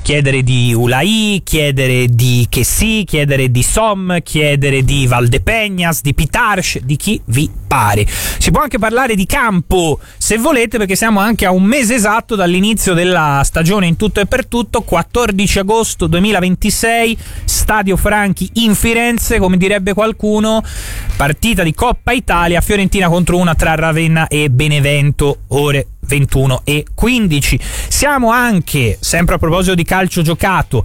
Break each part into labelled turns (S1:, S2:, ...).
S1: chiedere di Ulai, chiedere di Kessi, chiedere di Som, chiedere di Valdepeñas, di Pitarch, di chi vi pare. Si può anche parlare di campo se volete, perché siamo anche a un mese esatto dall'inizio della stagione in tutto e per tutto. 14 agosto 2026, Stadio Franchi in Firenze, come direbbe qualcuno, partita di Coppa Italia, Fiorentina contro una tra Ravenna e Benevento, ore 21:15. Siamo anche, sempre a proposito di calcio giocato,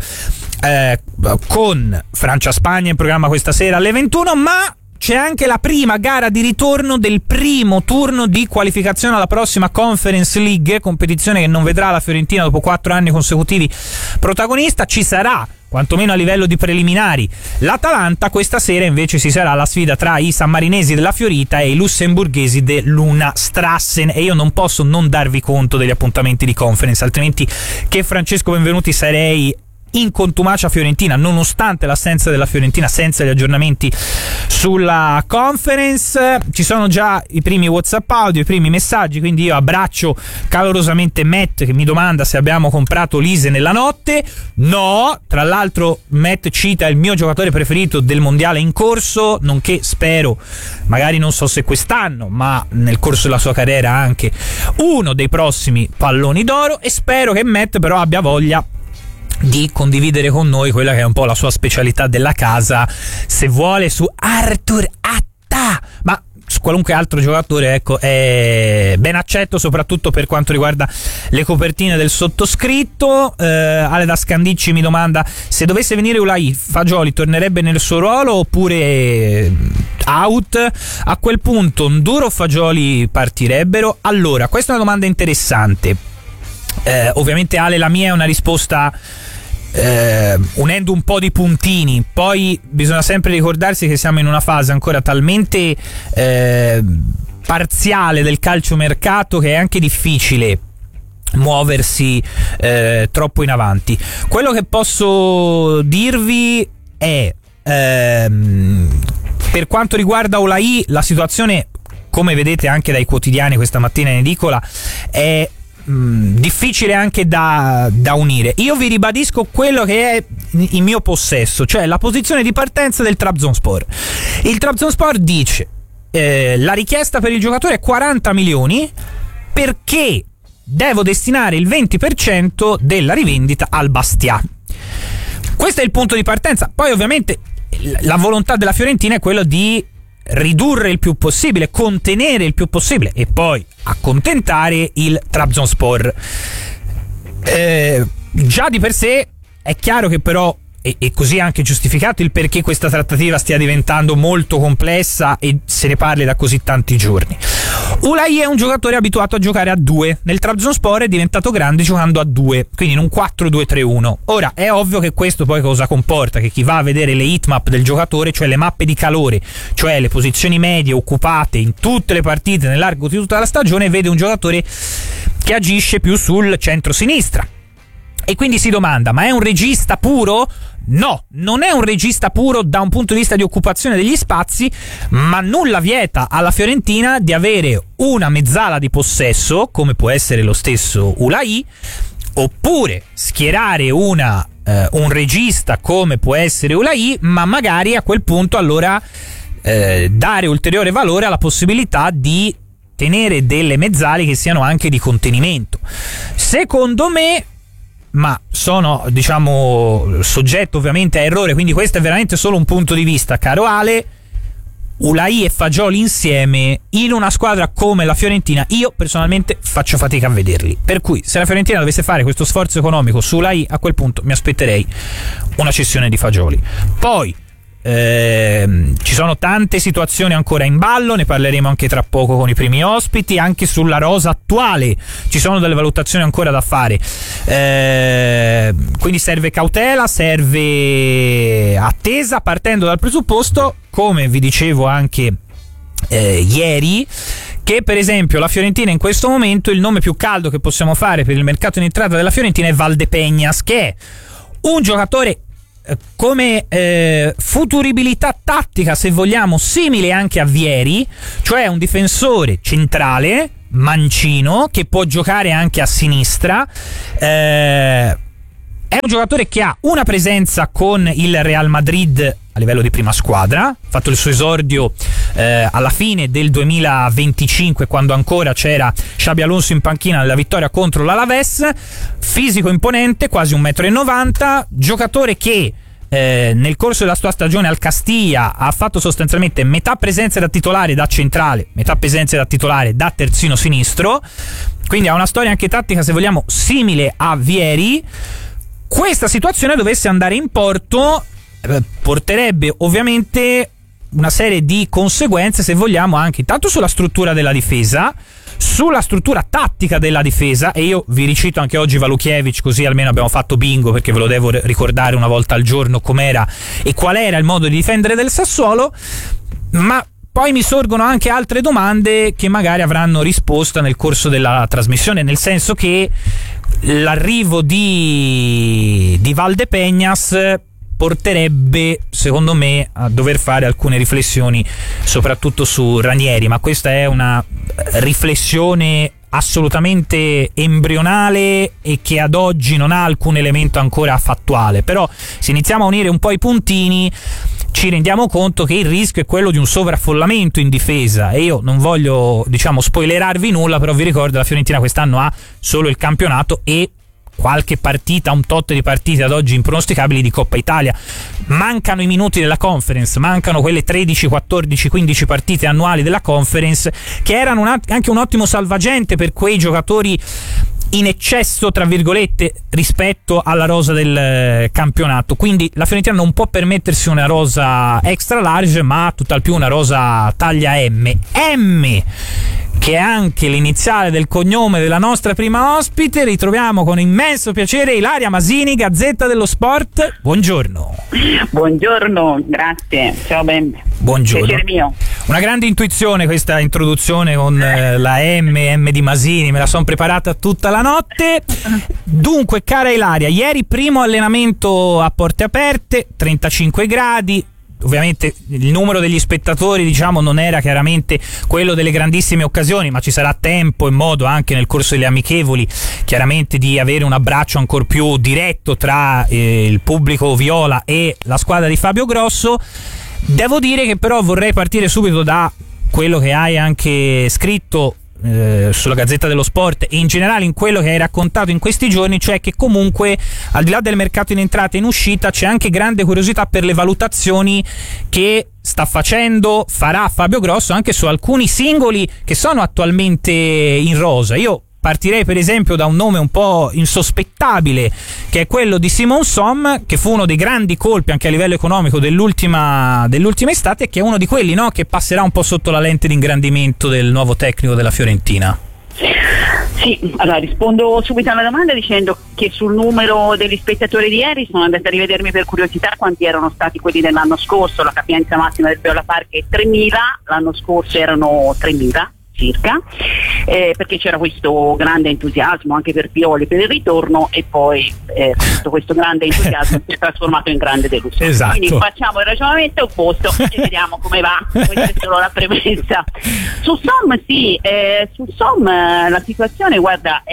S1: con Francia-Spagna in programma questa sera alle 21, ma c'è anche la prima gara di ritorno del primo turno di qualificazione alla prossima Conference League, competizione che non vedrà la Fiorentina dopo 4 anni consecutivi protagonista. Ci sarà, quantomeno a livello di preliminari, l'Atalanta. Questa sera invece ci sarà la sfida tra i sammarinesi della Fiorita e i lussemburghesi dell'Una Strassen, e io non posso non darvi conto degli appuntamenti di Conference, altrimenti che Francesco Benvenuti sarei in contumacia fiorentina, nonostante l'assenza della Fiorentina, senza gli aggiornamenti sulla Conference. Ci sono già i primi WhatsApp audio, i primi messaggi, quindi io abbraccio calorosamente Matt che mi domanda se abbiamo comprato Lise nella notte. No, tra l'altro Matt cita il mio giocatore preferito del mondiale in corso, nonché spero, magari non so se quest'anno, ma nel corso della sua carriera anche uno dei prossimi palloni d'oro, e spero che Matt però abbia voglia di condividere con noi quella che è un po' la sua specialità della casa, se vuole su Arthur Atta, ma su qualunque altro giocatore, ecco, è ben accetto, soprattutto per quanto riguarda le copertine del sottoscritto. Ale da Scandicci mi domanda se dovesse venire Ulai, Fagioli tornerebbe nel suo ruolo oppure out? A quel punto Nduro o Fagioli partirebbero? Allora, questa è una domanda interessante. Ovviamente Ale, la mia è una risposta unendo un po' di puntini, poi bisogna sempre ricordarsi che siamo in una fase ancora talmente parziale del calciomercato che è anche difficile muoversi troppo in avanti. Quello che posso dirvi è per quanto riguarda Ulai, la situazione, come vedete anche dai quotidiani questa mattina in edicola, è difficile anche da unire. Io vi ribadisco quello che è in mio possesso, cioè la posizione di partenza del Trabzonspor. Il Trabzonspor dice la richiesta per il giocatore è 40 milioni perché devo destinare il 20% della rivendita al Bastia. Questo è il punto di partenza. Poi ovviamente la volontà della Fiorentina è quella di ridurre il più possibile, contenere il più possibile e poi accontentare il Trabzonspor. Già di per sé è chiaro che però e così è anche giustificato il perché questa trattativa stia diventando molto complessa e se ne parli da così tanti giorni. Ulai è un giocatore abituato a giocare a 2, nel Trabzonspor è diventato grande giocando a 2, quindi in un 4-2-3-1. Ora è ovvio che questo poi cosa comporta? Che chi va a vedere le heatmap del giocatore, cioè le mappe di calore, cioè le posizioni medie occupate in tutte le partite nell'arco di tutta la stagione, vede un giocatore che agisce più sul centro-sinistra. E quindi si domanda, ma è un regista puro? No, non è un regista puro da un punto di vista di occupazione degli spazi, ma nulla vieta alla Fiorentina di avere una mezzala di possesso, come può essere lo stesso Ulai, oppure schierare un regista come può essere Ulai, ma magari a quel punto allora dare ulteriore valore alla possibilità di tenere delle mezzali che siano anche di contenimento. Secondo me, ma sono soggetto ovviamente a errore, quindi questo è veramente solo un punto di vista, caro Ale, Ulai e Fagioli insieme in una squadra come la Fiorentina io personalmente faccio fatica a vederli, per cui se la Fiorentina dovesse fare questo sforzo economico su Ulai, a quel punto mi aspetterei una cessione di Fagioli. Poi ci sono tante situazioni ancora in ballo, ne parleremo anche tra poco con i primi ospiti. Anche sulla rosa attuale ci sono delle valutazioni ancora da fare, quindi serve cautela, serve attesa, partendo dal presupposto, come vi dicevo anche ieri, che per esempio la Fiorentina in questo momento, il nome più caldo che possiamo fare per il mercato in entrata della Fiorentina è Valdepeñas, che è un giocatore come futuribilità tattica, se vogliamo, simile anche a Vieri, cioè un difensore centrale mancino che può giocare anche a sinistra, È un giocatore che ha una presenza con il Real Madrid a livello di prima squadra, ha fatto il suo esordio alla fine del 2025, quando ancora c'era Xabi Alonso in panchina nella vittoria contro l'Alaves. Fisico imponente, quasi 1,90 m, giocatore che nel corso della sua stagione al Castilla ha fatto sostanzialmente metà presenze da titolare da centrale, metà presenze da titolare da terzino sinistro, quindi ha una storia anche tattica, se vogliamo, simile a Vieri. Questa situazione dovesse andare in porto porterebbe ovviamente una serie di conseguenze, se vogliamo, anche intanto sulla struttura della difesa, sulla struttura tattica della difesa, e io vi ricito anche oggi Walukiewicz, così almeno abbiamo fatto bingo, perché ve lo devo ricordare una volta al giorno com'era e qual era il modo di difendere del Sassuolo. Ma poi mi sorgono anche altre domande che magari avranno risposta nel corso della trasmissione, nel senso che l'arrivo di Valdepeñas porterebbe, secondo me, a dover fare alcune riflessioni soprattutto su Ranieri, ma questa è una riflessione assolutamente embrionale e che ad oggi non ha alcun elemento ancora fattuale. Però se iniziamo a unire un po' i puntini ci rendiamo conto che il rischio è quello di un sovraffollamento in difesa, e io non voglio, diciamo, spoilerarvi nulla, però vi ricordo che la Fiorentina quest'anno ha solo il campionato e qualche partita, un tot di partite ad oggi impronosticabili di Coppa Italia. Mancano i minuti della Conference, mancano quelle 13, 14, 15 partite annuali della Conference, che erano anche un ottimo salvagente per quei giocatori in eccesso, tra virgolette, rispetto alla rosa del campionato. Quindi la Fiorentina non può permettersi una rosa extra large, ma tutt'al più una rosa taglia M, che è anche l'iniziale del cognome della nostra prima ospite. Ritroviamo con immenso piacere Ilaria Masini, Gazzetta dello Sport. Buongiorno.
S2: Buongiorno, grazie. Ciao Ben.
S1: Buongiorno.
S2: Piacere mio.
S1: Una grande intuizione questa introduzione con la M di Masini, me la sono preparata tutta la notte. Dunque, cara Ilaria, ieri primo allenamento a porte aperte, 35 gradi. Ovviamente il numero degli spettatori, diciamo, non era chiaramente quello delle grandissime occasioni, ma ci sarà tempo e modo anche nel corso delle amichevoli chiaramente di avere un abbraccio ancor più diretto tra il pubblico viola e la squadra di Fabio Grosso. Devo dire che però vorrei partire subito da quello che hai anche scritto sulla Gazzetta dello Sport e in generale in quello che hai raccontato in questi giorni, cioè che comunque al di là del mercato in entrata e in uscita c'è anche grande curiosità per le valutazioni che farà Fabio Grosso anche su alcuni singoli che sono attualmente in rosa. Io partirei per esempio da un nome un po' insospettabile, che è quello di Simon Som, che fu uno dei grandi colpi anche a livello economico dell'ultima estate, e che è uno di quelli, no, che passerà un po' sotto la lente di ingrandimento del nuovo tecnico della Fiorentina.
S2: Sì, allora rispondo subito alla domanda dicendo che sul numero degli spettatori di ieri sono andata a rivedermi per curiosità quanti erano stati quelli dell'anno scorso. La capienza massima del Viola Park è 3.000, l'anno scorso erano 3.000 circa, perché c'era questo grande entusiasmo anche per Pioli per il ritorno, e poi tutto questo grande entusiasmo si è trasformato in grande delusione.
S1: Esatto.
S2: Quindi facciamo il ragionamento opposto e vediamo come va. Questa è solo la premessa. Su Som su Som la situazione, guarda,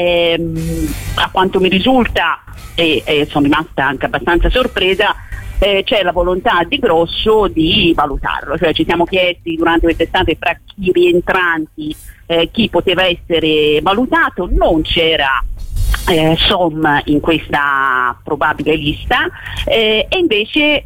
S2: a quanto mi risulta, e sono rimasta anche abbastanza sorpresa, c'è la volontà di Grosso di valutarlo, cioè ci siamo chiesti durante quest'estate fra i rientranti chi poteva essere valutato. Non c'era Som in questa probabile lista, e invece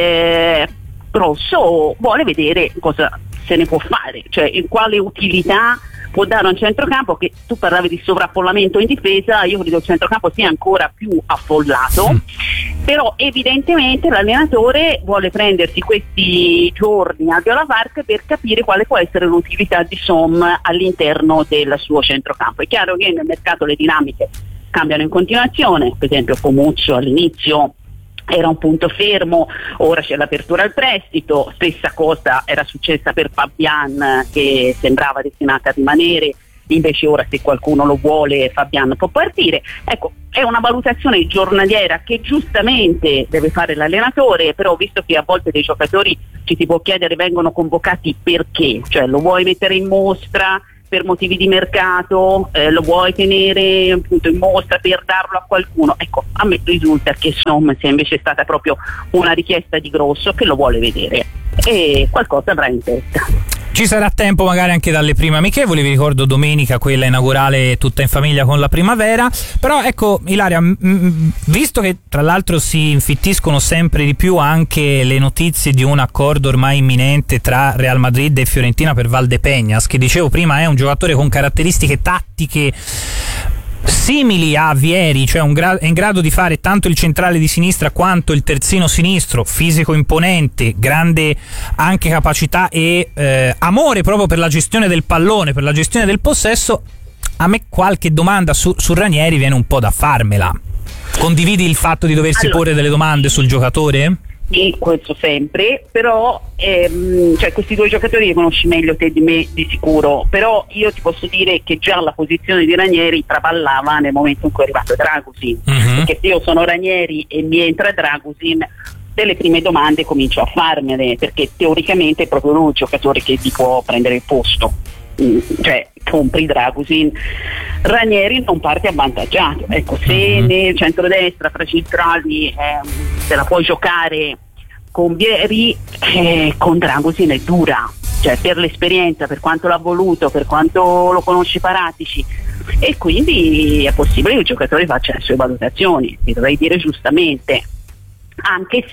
S2: Grosso vuole vedere cosa se ne può fare, cioè in quale utilità può dare un centrocampo. Che tu parlavi di sovraffollamento in difesa, io credo che il centrocampo sia ancora più affollato, però evidentemente l'allenatore vuole prendersi questi giorni al Viola Park per capire quale può essere l'utilità di Som all'interno del suo centrocampo. È chiaro che nel mercato le dinamiche cambiano in continuazione, per esempio Comuccio all'inizio era un punto fermo, ora c'è l'apertura al prestito, stessa cosa era successa per Fabian, che sembrava destinata a rimanere, invece ora se qualcuno lo vuole Fabian può partire. Ecco, è una valutazione giornaliera che giustamente deve fare l'allenatore, però visto che a volte dei giocatori ci si può chiedere vengono convocati perché, cioè lo vuoi mettere in mostra, per motivi di mercato, lo vuoi tenere appunto in mostra per darlo a qualcuno. Ecco, a me risulta che Som sia invece stata proprio una richiesta di Grosso che lo vuole vedere e qualcosa avrà in testa.
S1: Ci sarà tempo magari anche dalle prime amichevoli, vi ricordo domenica quella inaugurale tutta in famiglia con la Primavera, però ecco Ilaria, visto che tra l'altro si infittiscono sempre di più anche le notizie di un accordo ormai imminente tra Real Madrid e Fiorentina per Valdepeñas, che dicevo prima è un giocatore con caratteristiche tattiche simili a Vieri, cioè è in grado di fare tanto il centrale di sinistra quanto il terzino sinistro, fisico imponente, grande anche capacità e amore proprio per la gestione del pallone, per la gestione del possesso. A me qualche domanda su Ranieri viene un po' da farmela. Condividi il fatto di doversi porre delle domande sul giocatore?
S2: Sì, questo sempre, però cioè questi due giocatori li conosci meglio te di me di sicuro, però io ti posso dire che già la posizione di Ranieri traballava nel momento in cui è arrivato Dragusin, perché se io sono Ranieri e mi entra Dragusin, delle prime domande comincio a farmele, perché teoricamente è proprio lui il giocatore che ti può prendere il posto. Cioè compri Dragusin, Ranieri non parte avvantaggiato. Ecco, se nel centrodestra fra centrali se la puoi giocare con Vieri, con Dragusin è dura, cioè per l'esperienza, per quanto l'ha voluto, per quanto lo conosce Paratici, e quindi è possibile che il giocatore faccia le sue valutazioni, mi dovrei dire giustamente, anche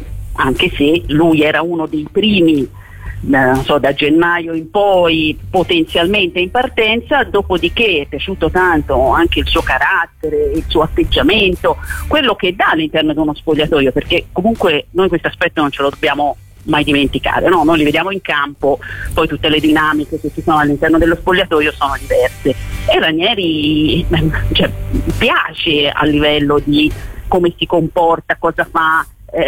S2: se lui era uno dei primi, non so, da gennaio in poi potenzialmente in partenza, dopodiché è piaciuto tanto anche il suo carattere, il suo atteggiamento, quello che dà all'interno di uno spogliatoio, perché comunque noi questo aspetto non ce lo dobbiamo mai dimenticare, no? Noi li vediamo in campo, poi tutte le dinamiche che ci sono all'interno dello spogliatoio sono diverse, e Ranieri piace a livello di come si comporta, cosa fa,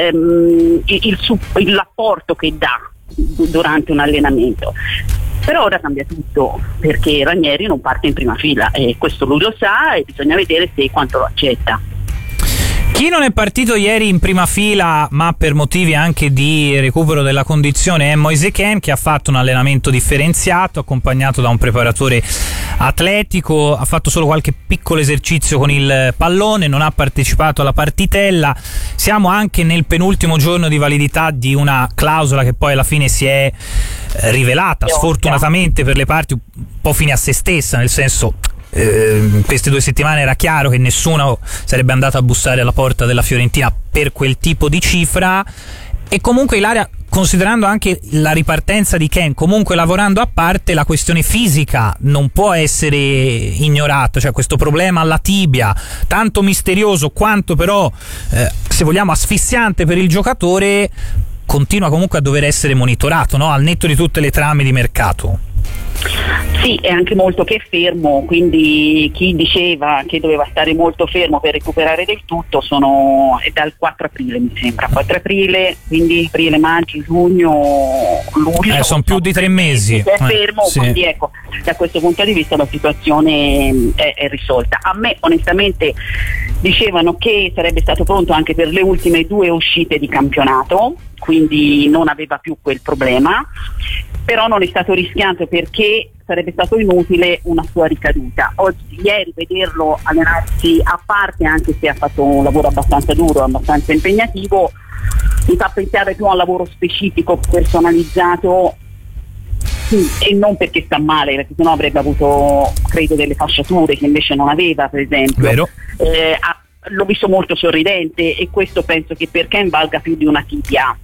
S2: l'apporto che dà durante un allenamento. Però ora cambia tutto, perché Ranieri non parte in prima fila e questo lui lo sa, e bisogna vedere se quanto lo accetta.
S1: Chi non è partito ieri in prima fila, ma per motivi anche di recupero della condizione, è Moise Kean, che ha fatto un allenamento differenziato accompagnato da un preparatore atletico, ha fatto solo qualche piccolo esercizio con il pallone, non ha partecipato alla partitella. Siamo anche nel penultimo giorno di validità di una clausola che poi alla fine si è rivelata sfortunatamente per le parti un po' fine a se stessa, nel senso queste 2 settimane era chiaro che nessuno sarebbe andato a bussare alla porta della Fiorentina per quel tipo di cifra. E comunque Ilaria, considerando anche la ripartenza di Kean, comunque lavorando a parte, la questione fisica non può essere ignorata, cioè questo problema alla tibia, tanto misterioso quanto però se vogliamo asfissiante per il giocatore, continua comunque a dover essere monitorato, no? Al netto di tutte le trame di mercato.
S2: Sì, è anche molto che è fermo, quindi chi diceva che doveva stare molto fermo per recuperare del tutto è dal 4 aprile mi sembra, 4 aprile, quindi aprile, maggio, giugno, luglio.
S1: Sono più di 3 mesi.
S2: È fermo,
S1: sì.
S2: Quindi ecco, da questo punto di vista la situazione è risolta. A me onestamente dicevano che sarebbe stato pronto anche per le ultime 2 uscite di campionato, quindi non aveva più quel problema, però non è stato rischiante perché sarebbe stato inutile una sua ricaduta. Ieri vederlo allenarsi a parte, anche se ha fatto un lavoro abbastanza duro, abbastanza impegnativo, mi fa pensare più a un lavoro specifico, personalizzato, e non perché sta male, perché sennò avrebbe avuto, credo, delle fasciature che invece non aveva, per esempio.
S1: Vero.
S2: L'ho visto molto sorridente, e questo penso che per Kean valga più di una tibia.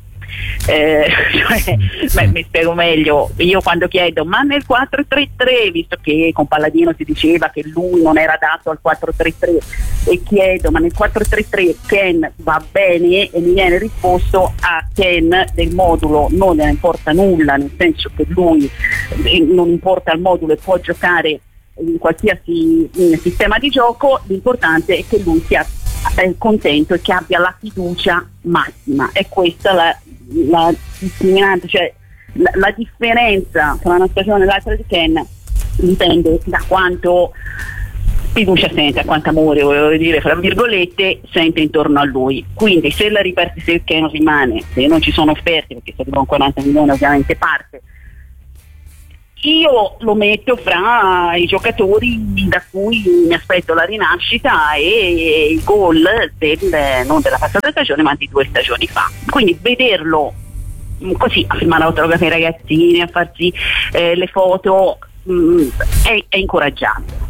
S2: Mi spiego meglio. Io quando chiedo ma nel 4-3-3, visto che con Palladino si diceva che lui non era adatto al 4-3-3, e chiedo ma nel 4-3-3 Kean va bene, e mi viene risposto a Kean del modulo non ne importa nulla, nel senso che lui non importa il modulo e può giocare in qualsiasi sistema di gioco, l'importante è che lui sia contento e che abbia la fiducia massima. È questa la discriminante, cioè la differenza tra una stagione e l'altra di Kean dipende da quanto fiducia sente, a quanto amore, volevo dire, fra virgolette, sente intorno a lui. Quindi se il Kean rimane, se non ci sono offerte, perché se arrivano 40 milioni ovviamente parte, io lo metto fra i giocatori da cui mi aspetto la rinascita e il gol non della passata stagione ma di 2 stagioni fa, quindi vederlo così a firmare l'autografo ai ragazzini, a farsi le foto è incoraggiante.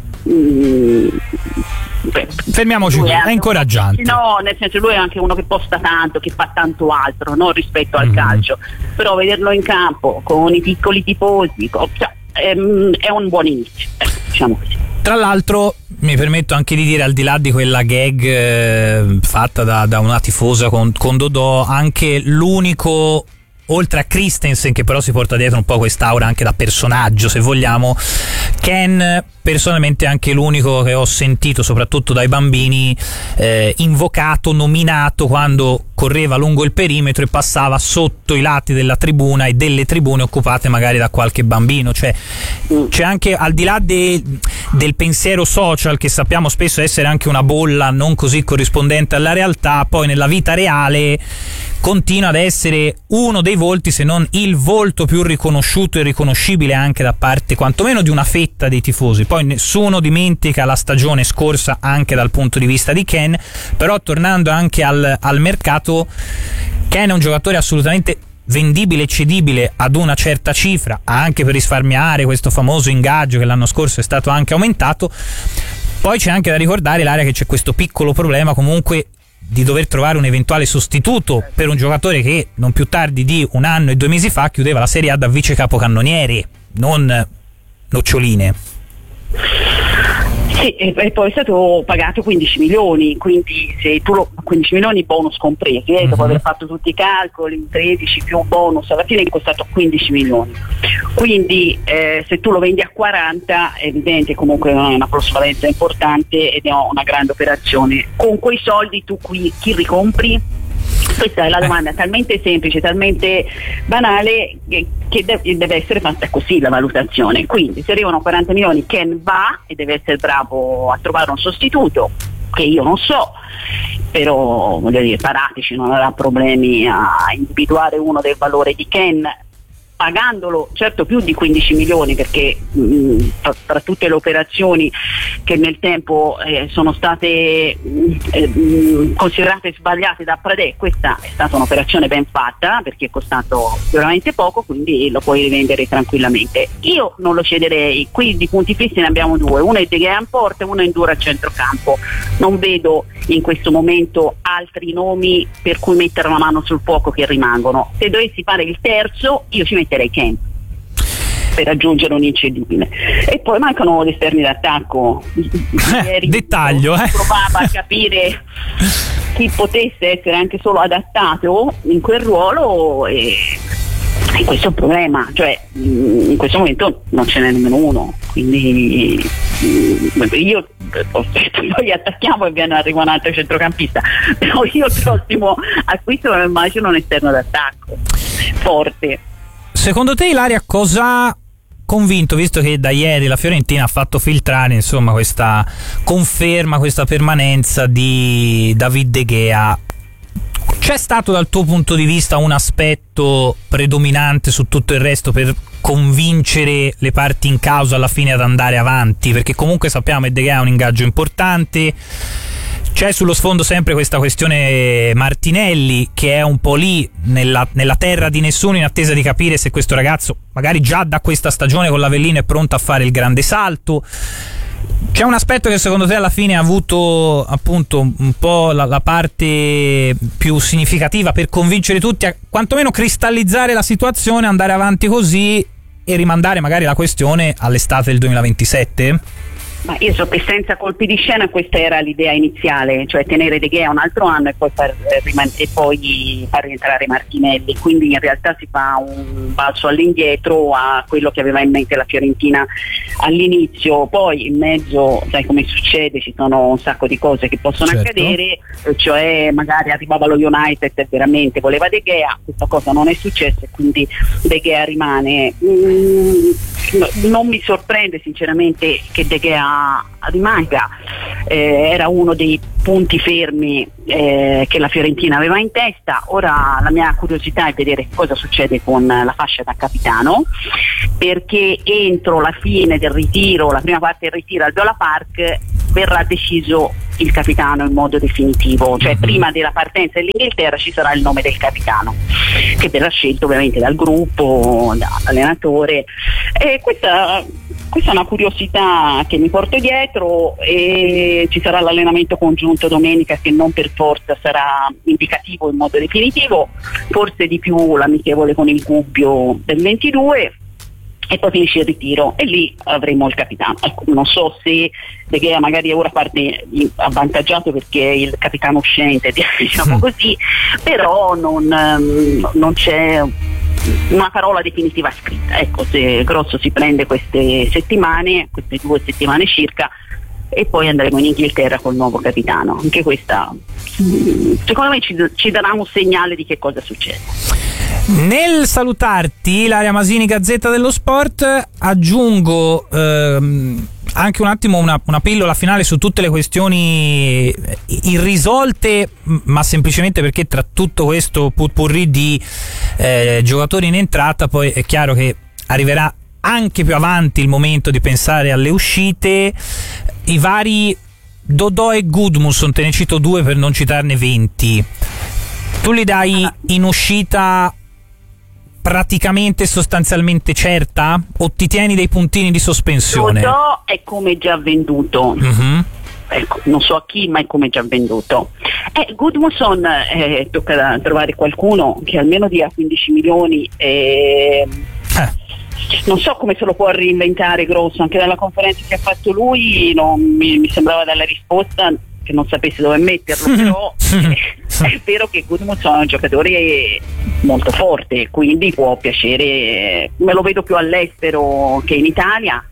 S1: Fermiamoci qui, è incoraggiante.
S2: No, nel senso, lui è anche uno che posta tanto, che fa tanto altro, no, rispetto al calcio, però vederlo in campo con i piccoli tifosi è un buon inizio, diciamo così.
S1: Tra l'altro mi permetto anche di dire, al di là di quella gag fatta da una tifosa con Dodò, anche l'unico, oltre a Christensen, che però si porta dietro un po' quest'aura anche da personaggio, se vogliamo, Ken personalmente è anche l'unico che ho sentito, soprattutto dai bambini, invocato, nominato quando correva lungo il perimetro e passava sotto i lati della tribuna e delle tribune occupate magari da qualche bambino. Cioè c'è anche, al di là del pensiero social, che sappiamo spesso essere anche una bolla non così corrispondente alla realtà, poi nella vita reale continua ad essere uno dei volti, se non il volto più riconosciuto e riconoscibile anche da parte quantomeno di una fetta dei tifosi. Poi nessuno dimentica la stagione scorsa anche dal punto di vista di Ken, però tornando anche al mercato, Ken è un giocatore assolutamente vendibile e cedibile ad una certa cifra, anche per risparmiare questo famoso ingaggio che l'anno scorso è stato anche aumentato. Poi c'è anche da ricordare, Ilaria, che c'è questo piccolo problema comunque di dover trovare un eventuale sostituto per un giocatore che non più tardi di 1 anno e 2 mesi fa chiudeva la Serie A da vice capocannoniere, non noccioline.
S2: Sì, e poi è stato pagato 15 milioni, quindi se tu 15 milioni bonus compresi, dopo aver fatto tutti i calcoli, 13 più bonus, alla fine è costato 15 milioni. Quindi se tu lo vendi a 40 è evidente, comunque è una plusvalenza importante ed è una grande operazione. Con quei soldi tu chi ricompri? Questa è la domanda talmente semplice, talmente banale che deve essere fatta così la valutazione. Quindi se arrivano 40 milioni, Ken va e deve essere bravo a trovare un sostituto, che io non so, però voglio dire, Paratici non avrà problemi a individuare uno del valore di Ken, pagandolo certo più di 15 milioni, perché tra tutte le operazioni che nel tempo sono state considerate sbagliate da Pradè, questa è stata un'operazione ben fatta perché è costato veramente poco, quindi lo puoi rivendere tranquillamente. Io non lo cederei, qui di punti fissi ne abbiamo 2, uno è De Gea in porta e uno è Indura a centrocampo. Non vedo in questo momento altri nomi per cui mettere la mano sul fuoco che rimangono. Se dovessi fare il terzo, io ci metterei Ken per raggiungere un incedibile. E poi mancano gli esterni d'attacco.
S1: Dettaglio,
S2: provava a capire chi potesse essere anche solo adattato in quel ruolo e questo è un problema, cioè in questo momento non ce n'è nemmeno uno, quindi io poi attacchiamo e arriva un altro centrocampista, però io il prossimo acquisto me immagino un esterno d'attacco forte.
S1: Secondo te, Ilaria, cosa ha convinto, visto che da ieri la Fiorentina ha fatto filtrare insomma questa conferma, questa permanenza di David De Gea? C'è stato dal tuo punto di vista un aspetto predominante su tutto il resto per convincere le parti in causa alla fine ad andare avanti? Perché comunque sappiamo che De Gea è un ingaggio importante, c'è sullo sfondo sempre questa questione Martinelli che è un po' lì nella terra di nessuno, in attesa di capire se questo ragazzo magari già da questa stagione con l'Avellino è pronto a fare il grande salto. C'è un aspetto che secondo te alla fine ha avuto appunto un po' la parte più significativa per convincere tutti a quantomeno cristallizzare la situazione, andare avanti così e rimandare magari la questione all'estate del 2027?
S2: Ma io so che senza colpi di scena questa era l'idea iniziale, cioè tenere De Gea un altro anno e poi far rientrare Martinelli, quindi in realtà si fa un balzo all'indietro a quello che aveva in mente la Fiorentina all'inizio. Poi in mezzo, sai come succede, ci sono un sacco di cose che possono accadere, cioè magari arrivava lo United e veramente voleva De Gea, questa cosa non è successa e quindi De Gea rimane. non mi sorprende sinceramente che De Gea rimanga, era uno dei punti fermi che la Fiorentina aveva in testa. Ora la mia curiosità è vedere cosa succede con la fascia da capitano, perché entro la fine del ritiro, la prima parte del ritiro al Viola Park, verrà deciso il capitano in modo definitivo, cioè prima della partenza dell'Inghilterra ci sarà il nome del capitano, che verrà scelto ovviamente dal gruppo, dall'allenatore. E questa è una curiosità che mi porto dietro, e ci sarà l'allenamento congiunto domenica, che non per forza sarà indicativo in modo definitivo, forse di più l'amichevole con il Gubbio del 22, e poi finisce il ritiro e lì avremo il capitano. Non so se De Gea magari ora parte avvantaggiato perché è il capitano uscente, diciamo così, però non c'è una parola definitiva scritta. Ecco, se Grosso si prende queste 2 settimane circa, e poi andremo in Inghilterra col nuovo capitano. Anche questa secondo me ci darà un segnale di che cosa succede.
S1: Nel salutarti, Ilaria Masini, Gazzetta dello Sport, aggiungo anche un attimo una pillola finale su tutte le questioni irrisolte, ma semplicemente perché tra tutto questo potpourri di giocatori in entrata, poi è chiaro che arriverà anche più avanti il momento di pensare alle uscite. I vari Dodò e Gudmundsson, te ne cito 2 per non citarne 20. Tu li dai in uscita praticamente sostanzialmente certa, o ti tieni dei puntini di sospensione?
S2: Dodò è come già venduto. Ecco, non so a chi, ma è come già venduto. Gudmundsson tocca trovare qualcuno che almeno dia 15 milioni. Non so come se lo può reinventare Grosso, anche dalla conferenza che ha fatto lui mi sembrava dalla risposta che non sapesse dove metterlo, però è vero che Gudmundsson è un giocatore molto forte, quindi può piacere. Me lo vedo più all'estero che in Italia.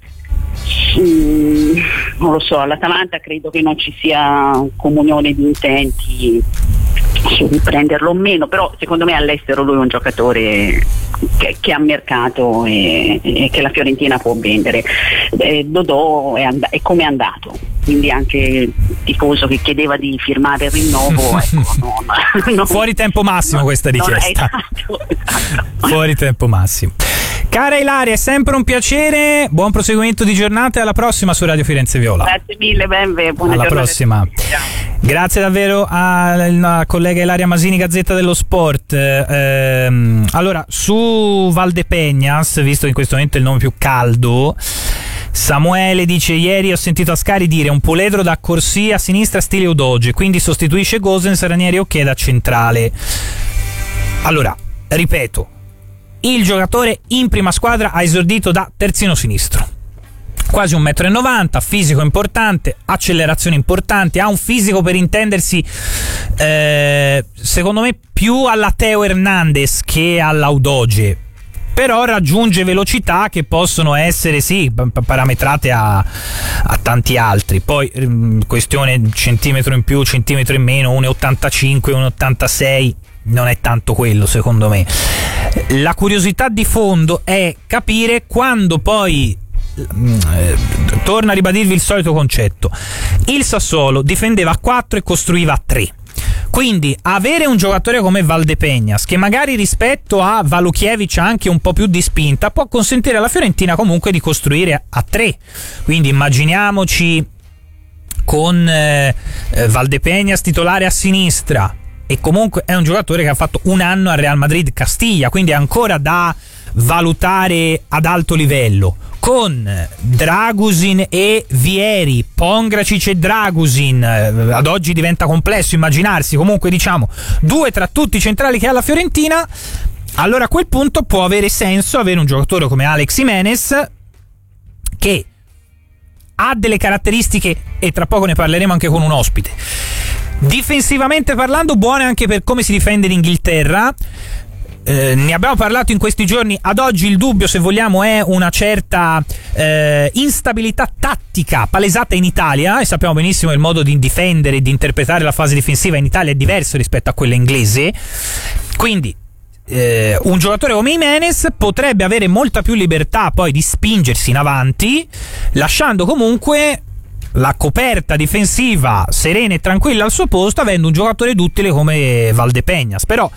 S2: Non lo so, all'Atalanta credo che non ci sia comunione di intenti su prenderlo o meno, però secondo me all'estero lui è un giocatore che ha mercato e che la Fiorentina può vendere. Dodò è come è andato, quindi anche il tifoso che chiedeva di firmare il rinnovo, ecco,
S1: fuori tempo massimo questa richiesta. Esatto. Fuori tempo massimo. Cara Ilaria, è sempre un piacere, buon proseguimento di giornata e alla prossima su Radio Firenze Viola.
S2: Grazie mille, buona giornata.
S1: Alla prossima. Grazie davvero alla collega Ilaria Masini, Gazzetta dello Sport. Allora, su Valdepeñas, visto che in questo momento è il nome più caldo, Samuele dice: ieri ho sentito Ascari dire un puledro da corsia a sinistra stile Udoge, quindi sostituisce Gosens, Ranieri ok da centrale. Allora, ripeto, il giocatore in prima squadra ha esordito da terzino sinistro, quasi 1,90 m, fisico importante, accelerazioni importanti, ha un fisico, per intendersi, secondo me più alla Theo Hernandez che alla Udoge, però raggiunge velocità che possono essere parametrate a tanti altri. Poi questione centimetro in più, centimetro in meno, 1,85, 1,86, non è tanto quello secondo me. La curiosità di fondo è capire quando poi torna a ribadirvi il solito concetto. Il Sassuolo difendeva a 4 e costruiva a 3. Quindi avere un giocatore come Valdepeñas, che magari rispetto a Valukiewicz ha anche un po' più di spinta, può consentire alla Fiorentina comunque di costruire a 3. Quindi immaginiamoci con Valdepeñas titolare a sinistra, e comunque è un giocatore che ha fatto un anno al Real Madrid Castiglia, quindi è ancora da valutare ad alto livello, con Dragusin e Vieri, Pongracic e Dragusin. Ad oggi diventa complesso immaginarsi, comunque diciamo 2 tra tutti i centrali che ha la Fiorentina. Allora a quel punto può avere senso avere un giocatore come Alex Jimenez, che ha delle caratteristiche, e tra poco ne parleremo anche con un ospite, difensivamente parlando buone anche per come si difende l'Inghilterra. Ne abbiamo parlato in questi giorni. Ad oggi il dubbio, se vogliamo, è una certa instabilità tattica palesata in Italia, e sappiamo benissimo il modo di difendere e di interpretare la fase difensiva in Italia è diverso rispetto a quella inglese. Quindi un giocatore come Jimenez potrebbe avere molta più libertà poi di spingersi in avanti, lasciando comunque la coperta difensiva serena e tranquilla al suo posto, avendo un giocatore duttile come Valdepeñas. Però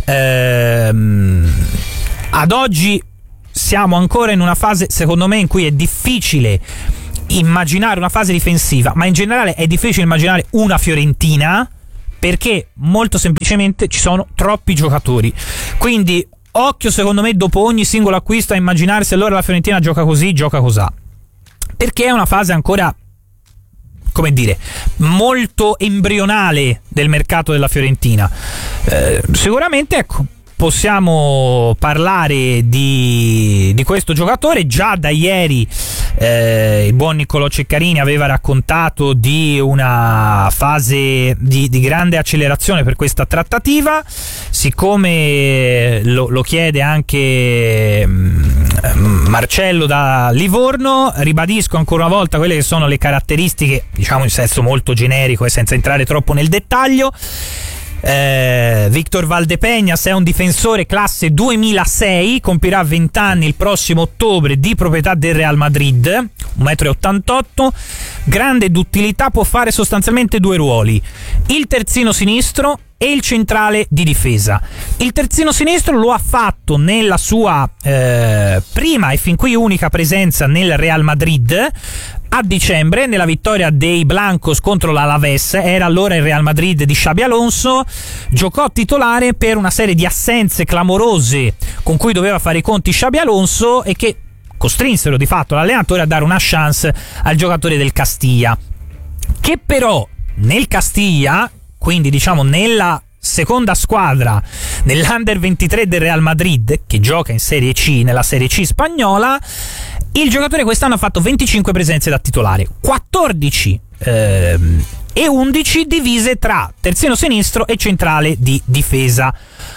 S1: ad oggi siamo ancora in una fase, secondo me, in cui è difficile immaginare una fase difensiva, ma in generale è difficile immaginare una Fiorentina, perché molto semplicemente ci sono troppi giocatori. Quindi occhio, secondo me, dopo ogni singolo acquisto a immaginare se allora la Fiorentina gioca così, gioca cosà, perché è una fase ancora, come dire, molto embrionale del mercato della Fiorentina. Sicuramente, ecco, possiamo parlare di questo giocatore. Già da ieri il buon Niccolò Ceccarini aveva raccontato di una fase di grande accelerazione per questa trattativa. Siccome lo chiede anche Marcello da Livorno, ribadisco ancora una volta quelle che sono le caratteristiche, diciamo in senso molto generico e senza entrare troppo nel dettaglio. Víctor Valdepeñas è un difensore classe 2006, compirà 20 anni il prossimo ottobre, di proprietà del Real Madrid, 1,88 m, grande d'utilità, può fare sostanzialmente due ruoli: il terzino sinistro e il centrale di difesa. Il terzino sinistro lo ha fatto nella sua prima e fin qui unica presenza nel Real Madrid a dicembre, nella vittoria dei Blancos contro l'Alaves. Era allora il Real Madrid di Xabi Alonso. Giocò titolare per una serie di assenze clamorose con cui doveva fare i conti Xabi Alonso e che costrinsero di fatto l'allenatore a dare una chance al giocatore del Castilla, che però nel Castilla, quindi diciamo nella seconda squadra, nell'Under 23 del Real Madrid, che gioca in Serie C, nella Serie C spagnola, il giocatore quest'anno ha fatto 25 presenze da titolare, 14 e 11 divise tra terzino sinistro e centrale di difesa.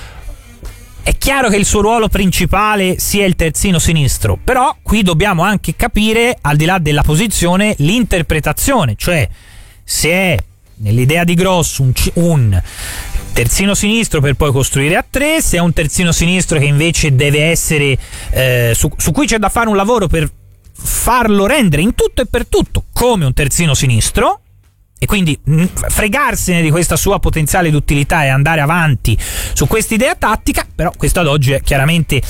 S1: È chiaro che il suo ruolo principale sia il terzino sinistro, però qui dobbiamo anche capire, al di là della posizione, l'interpretazione, cioè se è nell'idea di Gross un terzino sinistro per poi costruire a tre, se è un terzino sinistro che invece deve essere su cui c'è da fare un lavoro per farlo rendere in tutto e per tutto come un terzino sinistro, e quindi fregarsene di questa sua potenziale d'utilità e andare avanti su questa idea tattica. Però questo ad oggi è chiaramente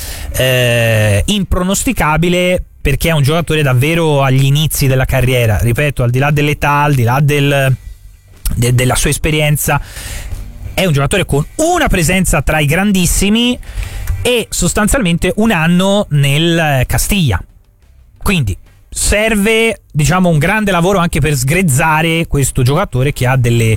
S1: impronosticabile, perché è un giocatore davvero agli inizi della carriera, ripeto, al di là dell'età, al di là della sua esperienza, è un giocatore con una presenza tra i grandissimi e sostanzialmente un anno nel Castiglia, quindi serve, diciamo, un grande lavoro anche per sgrezzare questo giocatore che ha delle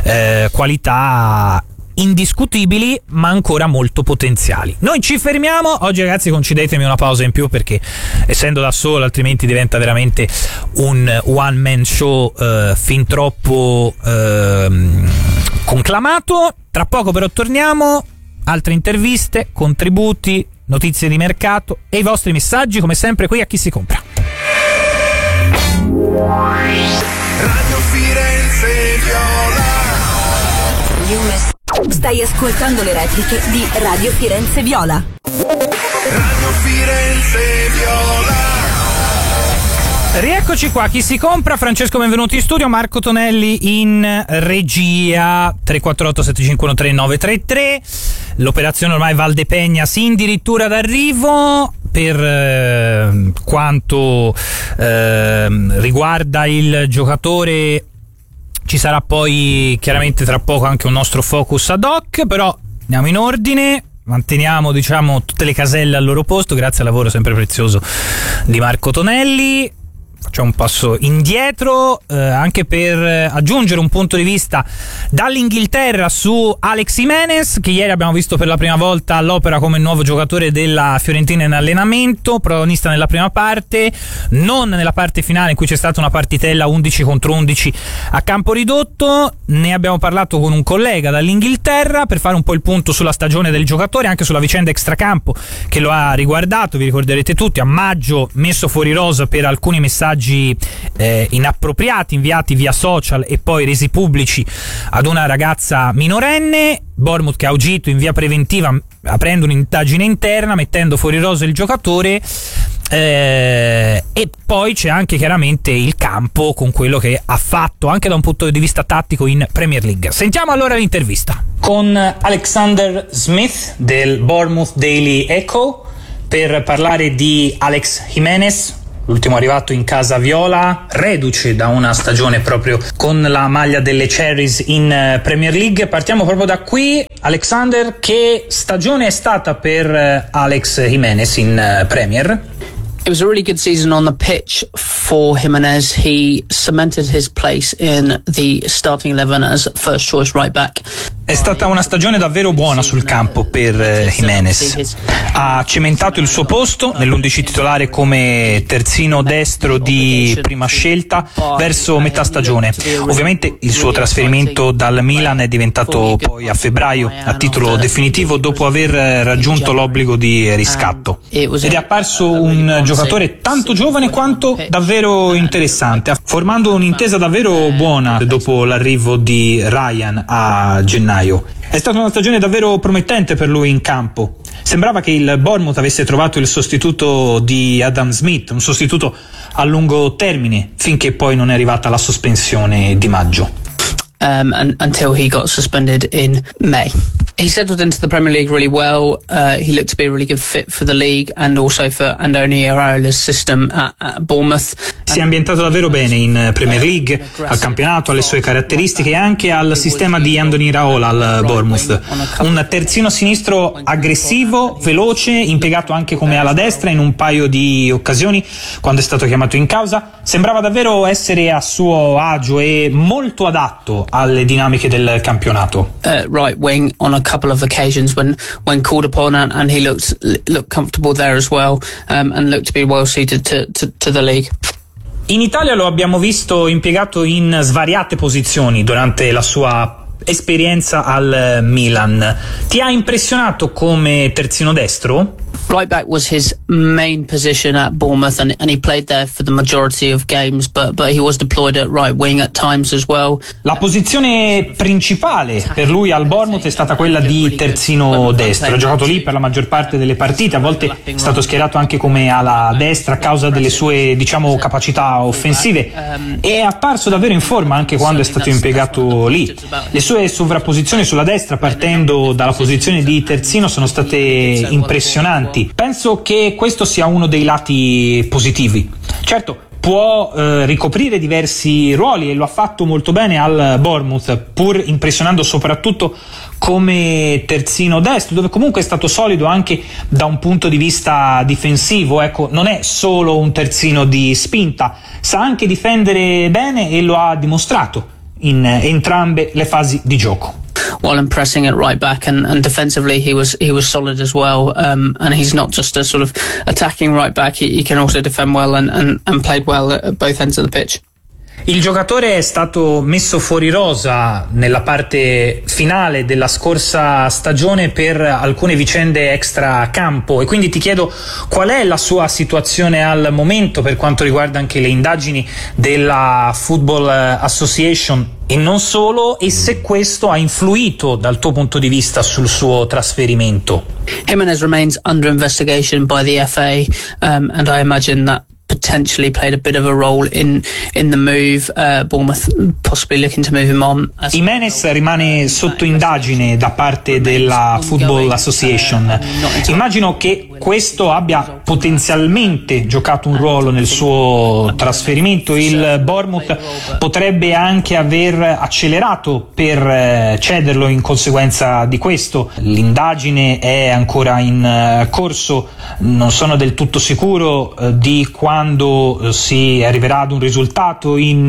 S1: qualità indiscutibili ma ancora molto potenziali. Noi ci fermiamo oggi, ragazzi, concedetemi una pausa in più perché essendo da solo altrimenti diventa veramente un one man show fin troppo conclamato. Tra poco però torniamo, altre interviste, contributi, notizie di mercato e i vostri messaggi, come sempre qui a Chi si compra.
S3: Radio Firenze Viola.
S4: Stai ascoltando le repliche di Radio Firenze Viola.
S3: Radio Firenze Viola.
S1: Rieccoci qua, Chi si compra, Francesco benvenuto in studio, Marco Tonelli in regia, 348 751 3933. L'operazione ormai Valdepeñas addirittura d'arrivo. Per quanto riguarda il giocatore, ci sarà poi chiaramente tra poco anche un nostro focus ad hoc, però andiamo in ordine, manteniamo, diciamo, tutte le caselle al loro posto grazie al lavoro sempre prezioso di Marco Tonelli. Facciamo un passo indietro anche per aggiungere un punto di vista dall'Inghilterra su Alex Jimenez, che ieri abbiamo visto per la prima volta all'opera come nuovo giocatore della Fiorentina in allenamento, protagonista nella prima parte, non nella parte finale in cui c'è stata una partitella 11 contro 11 a campo ridotto. Ne abbiamo parlato con un collega dall'Inghilterra per fare un po' il punto sulla stagione del giocatore, anche sulla vicenda extracampo che lo ha riguardato. Vi ricorderete tutti, a maggio messo fuori rosa per alcuni messaggi messaggi inappropriati inviati via social e poi resi pubblici ad una ragazza minorenne. Bournemouth che ha agito in via preventiva aprendo un'indagine interna, mettendo fuori rosa il giocatore, e poi c'è anche chiaramente il campo con quello che ha fatto anche da un punto di vista tattico in Premier League. Sentiamo allora l'intervista con Alexander Smith del Bournemouth Daily Echo per parlare di Alex Jimenez, l'ultimo arrivato in casa viola, reduce da una stagione proprio con la maglia delle Cherries in Premier League. Partiamo proprio da qui. Alexander, che stagione è stata per Alex Jimenez in Premier?
S5: It was a really good season on the pitch for Jimenez. He cemented his place in the starting 11 as first choice right back.
S1: È stata una stagione davvero buona sul campo per Jimenez. Ha cementato il suo posto nell'11 titolare come terzino destro di prima scelta verso metà stagione. Ovviamente il suo trasferimento dal Milan è diventato poi a febbraio a titolo definitivo dopo aver raggiunto l'obbligo di riscatto. Ed è apparso un giocatore tanto giovane quanto davvero interessante, formando un'intesa davvero buona dopo l'arrivo di Ryan a gennaio. È stata una stagione davvero promettente per lui in campo. Sembrava che il Bournemouth avesse trovato il sostituto di Adam Smith, un sostituto a lungo termine, finché poi non è arrivata la sospensione di maggio.
S5: Until he got suspended in May. He settled into the Premier League really well. He looked to be a really good fit for the league and also for Andoni Iraola's system at Bournemouth.
S1: Si è ambientato davvero bene in Premier League, al campionato, alle sue caratteristiche e anche al sistema di Andoni Iraola al Bournemouth. Un terzino sinistro aggressivo, veloce, impiegato anche come ala destra in un paio di occasioni quando è stato chiamato in causa. Sembrava davvero essere a suo agio e molto adatto alle dinamiche del campionato.
S5: Right wing on a couple of occasions when called upon, and he looked comfortable there as well, and looked to be well suited to the league.
S1: In Italia lo abbiamo visto impiegato in svariate posizioni durante la sua esperienza al Milan. Ti ha impressionato come terzino destro?
S5: Right back was his main position at Bournemouth, and he played there for the majority of games, but he was deployed at right wing at times as well.
S1: La posizione principale per lui al Bournemouth è stata quella di terzino destro. Ha giocato lì per la maggior parte delle partite, a volte è stato schierato anche come ala destra a causa delle sue, capacità offensive, e è apparso davvero in forma anche quando è stato impiegato lì. Le sue sovrapposizioni sulla destra partendo dalla posizione di terzino sono state impressionanti. Penso che questo sia uno dei lati positivi. Certo, può ricoprire diversi ruoli e lo ha fatto molto bene al Bournemouth, pur impressionando soprattutto come terzino destro, dove comunque è stato solido anche da un punto di vista difensivo. Ecco, non è solo un terzino di spinta, sa anche difendere bene e lo ha dimostrato in entrambe le fasi di gioco.
S5: While in pressing at right back and defensively he was solid as well, and he's not just a sort of attacking right back, he can also defend well and played well at both ends of the pitch.
S1: Il giocatore è stato messo fuori rosa nella parte finale della scorsa stagione per alcune vicende extra campo, e quindi ti chiedo qual è la sua situazione al momento per quanto riguarda anche le indagini della Football Association e non solo, e se questo ha influito dal tuo punto di vista sul suo trasferimento.
S5: Jimenez remains under investigation by the FA, and I imagine that potentially played a bit of a role in the move, Bournemouth possibly looking to move him on.
S1: Jimenez rimane sotto indagine da parte della Football Association. Immagino che questo abbia potenzialmente giocato un ruolo nel suo trasferimento. Il Bournemouth potrebbe anche aver accelerato per cederlo in conseguenza di questo. L'indagine è ancora in corso, non sono del tutto sicuro di quando si arriverà ad un risultato in